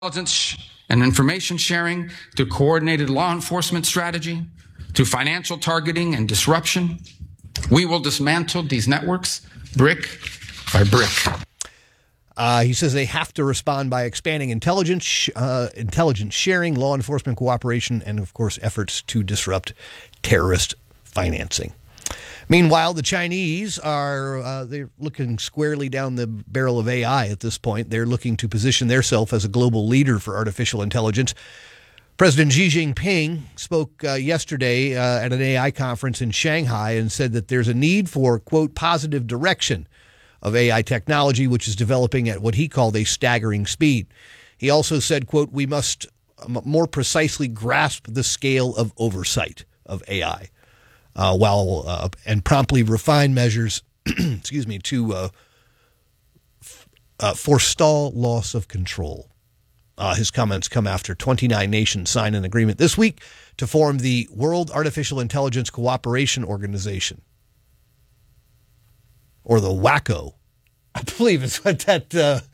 intelligence and information sharing, through coordinated law enforcement strategy, through financial targeting and disruption. We will dismantle these networks brick by brick. He says they have to respond by expanding intelligence sharing, law enforcement cooperation, and, of course, efforts to disrupt terrorist financing. Meanwhile, the Chinese are they're looking squarely down the barrel of AI at this point. They're looking to position themselves as a global leader for artificial intelligence. President Xi Jinping spoke yesterday at an AI conference in Shanghai and said that there's a need for, quote, positive direction of AI technology, which is developing at what he called a staggering speed. He also said, quote, we must more precisely grasp the scale of oversight of AI. And promptly refine measures, to forestall loss of control. His comments come after 29 nations signed an agreement this week to form the World Artificial Intelligence Cooperation Organization, or the WACO, I believe is what that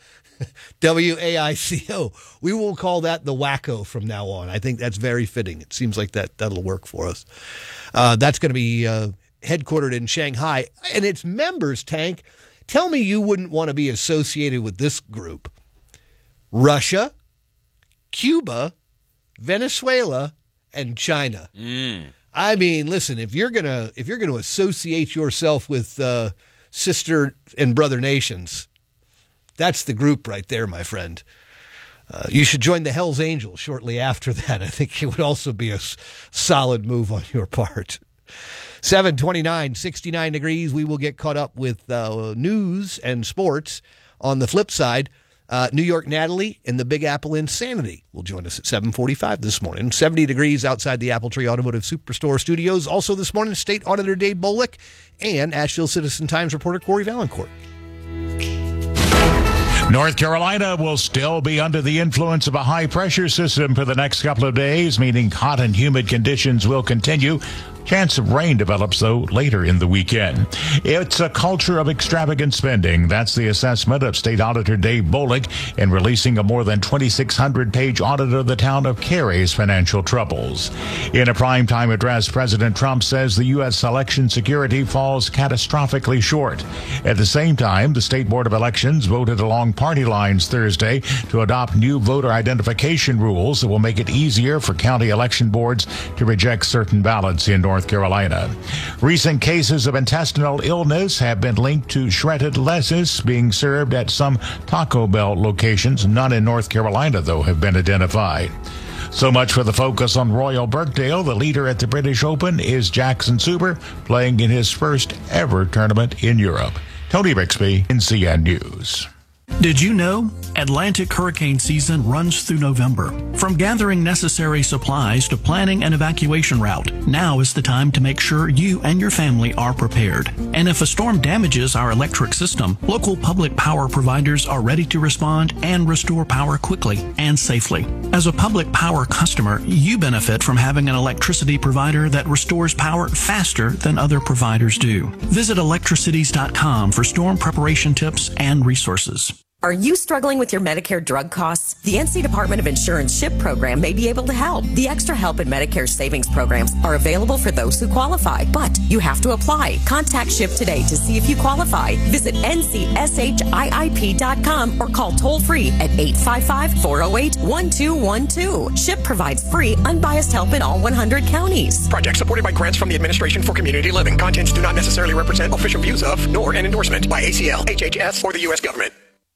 WAICO. We will call that the WACO from now on. I think that's very fitting. It seems like that'll work for us. That's going to be headquartered in Shanghai. And its members, Tank, tell me you wouldn't want to be associated with this group. Russia, Cuba, Venezuela, and China. I mean, listen, if you're gonna associate yourself with sister and brother nations, that's the group right there, my friend. You should join the Hells Angels shortly after that. I think it would also be a solid move on your part. 7:29, 69 degrees. We will get caught up with news and sports. On the flip side, New York Natalie and the Big Apple Insanity will join us at 7:45 this morning. 70 degrees outside the Appletree Automotive Superstore studios. Also this morning, State Auditor Dave Bolick and Asheville Citizen-Times reporter Corey Valancourt. North Carolina will still be under the influence of a high-pressure system for the next couple of days, meaning hot and humid conditions will continue. Chance of rain develops, though, later in the weekend. It's a culture of extravagant spending. That's the assessment of State Auditor Dave Bolick in releasing a more than 2,600-page audit of the town of Cary's financial troubles. In a primetime address, President Trump says the U.S. election security falls catastrophically short. At the same time, the State Board of Elections voted along party lines Thursday to adopt new voter identification rules that will make it easier for county election boards to reject certain ballots in North Carolina. Recent cases of intestinal illness have been linked to shredded lettuce being served at some Taco Bell locations. None in North Carolina, though, have been identified. So much for the focus on Royal Birkdale. The leader at the British Open is Jackson Suber, playing in his first ever tournament in Europe. Tony Rixby, NCN News. Did you know Atlantic hurricane season runs through November? From gathering necessary supplies to planning an evacuation route, now is the time to make sure you and your family are prepared. And if a storm damages our electric system, local public power providers are ready to respond and restore power quickly and safely. As a public power customer, you benefit from having an electricity provider that restores power faster than other providers do. Visit electricities.com for storm preparation tips and resources. Are you struggling with your Medicare drug costs? The NC Department of Insurance SHIP program may be able to help. The Extra Help and Medicare savings programs are available for those who qualify, but you have to apply. Contact SHIP today to see if you qualify. Visit ncshiip.com or call toll-free at 855-408-1212. SHIP provides free, unbiased help in all 100 counties. Project supported by grants from the Administration for Community Living. Contents do not necessarily represent official views of, nor an endorsement by ACL, HHS, or the U.S. government.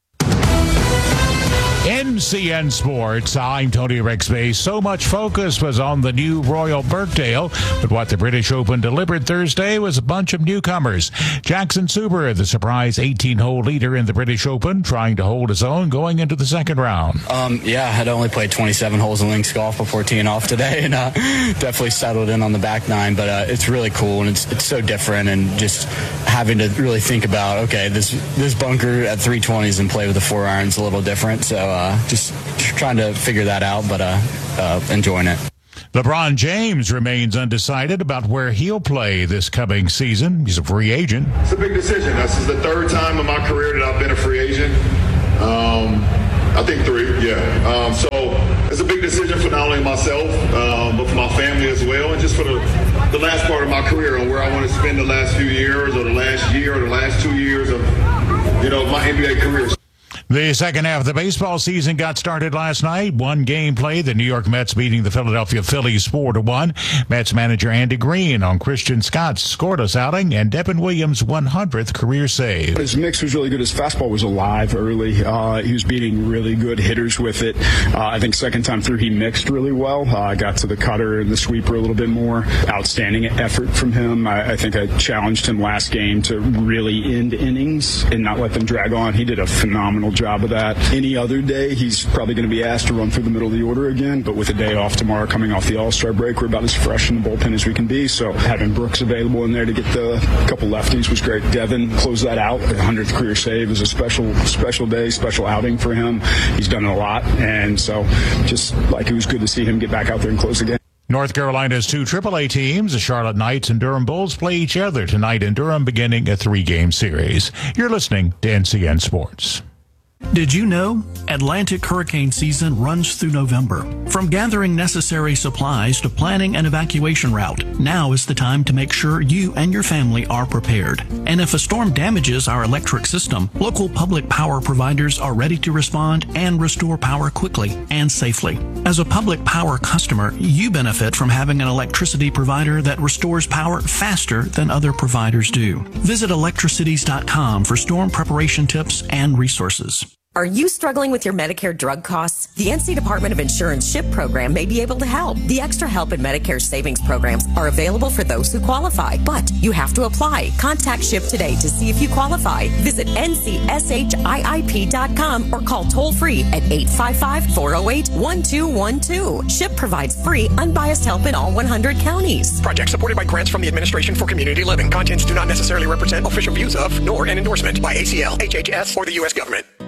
NCN Sports, I'm Tony Rixby. So much focus was on the new Royal Birkdale, but what the British Open delivered Thursday was a bunch of newcomers. Jackson Suber, the surprise 18-hole leader in the British Open, trying to hold his own going into the second round. I had only played 27 holes of links golf before teeing off today, and definitely settled in on the back nine, but it's really cool, and it's so different, and just having to really think about, okay, this bunker at 320s and play with the 4 irons a little different, so just trying to figure that out, but enjoying it. LeBron James remains undecided about where he'll play this coming season. He's a free agent. It's a big decision. This is the third time in my career that I've been a free agent. I think 3, yeah. So it's a big decision for not only myself, but for my family as well, and just for the last part of my career and where I want to spend the last few years or the last year or the last 2 years of, my NBA career. The second half of the baseball season got started last night. One game played, the New York Mets beating the Philadelphia Phillies 4-1. Mets manager Andy Green on Christian Scott's scoreless outing and Devin Williams' 100th career save. His mix was really good. His fastball was alive early. He was beating really good hitters with it. I think second time through he mixed really well. Got to the cutter and the sweeper a little bit more. Outstanding effort from him. I think I challenged him last game to really end innings and not let them drag on. He did a phenomenal job of that. Any other day, he's probably going to be asked to run through the middle of the order again, but with a day off tomorrow coming off the All-Star break, we're about as fresh in the bullpen as we can be, so having Brooks available in there to get the couple lefties was great. Devin closed that out. The 100th career save was a special day, special outing for him. He's done a lot, and so just like it was good to see him get back out there and close again. North Carolina's 2 AAA teams, the Charlotte Knights and Durham Bulls, play each other tonight in Durham, beginning a 3-game series. You're listening to NCN Sports. Did you know Atlantic hurricane season runs through November? From gathering necessary supplies to planning an evacuation route, now is the time to make sure you and your family are prepared. And if a storm damages our electric system, local public power providers are ready to respond and restore power quickly and safely. As a public power customer, you benefit from having an electricity provider that restores power faster than other providers do. Visit electricities.com for storm preparation tips and resources. Are you struggling with your Medicare drug costs? The NC Department of Insurance SHIP program may be able to help. The Extra Help in Medicare savings programs are available for those who qualify, but you have to apply. Contact SHIP today to see if you qualify. Visit ncshiip.com or call toll-free at 855-408-1212. SHIP provides free, unbiased help in all 100 counties. Project supported by grants from the Administration for Community Living. Contents do not necessarily represent official views of, nor an endorsement by ACL, HHS, or the U.S. government.